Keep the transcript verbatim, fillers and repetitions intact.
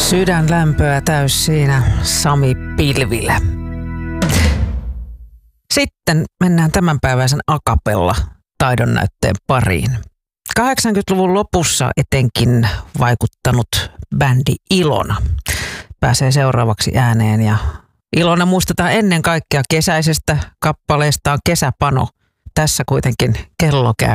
Sydänlämpöä täys siinä Sami Pilvilä. Sitten mennään tämänpäiväisen akapella taidonnäytteen pariin. kahdeksankymmentäluvun lopussa etenkin vaikuttanut bändi Ilona pääsee seuraavaksi ääneen ja Ilona muistetaan ennen kaikkea kesäisestä kappaleestaan Kesäpano. Tässä kuitenkin kello käy